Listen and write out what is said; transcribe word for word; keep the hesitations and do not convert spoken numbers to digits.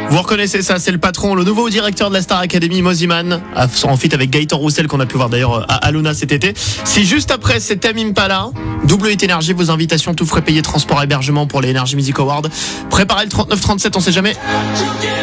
Vous reconnaissez ça, c'est le patron, le nouveau directeur de la Star Academy, Moziman, en feat avec Gaëtan Roussel qu'on a pu voir d'ailleurs à Aluna cet été. Si juste après c'est Tame Impala, Double huit Énergie, vos invitations, tout frais payé, transport, hébergement pour les Energy Music Awards. Préparez le trente-neuf trente-sept, on sait jamais.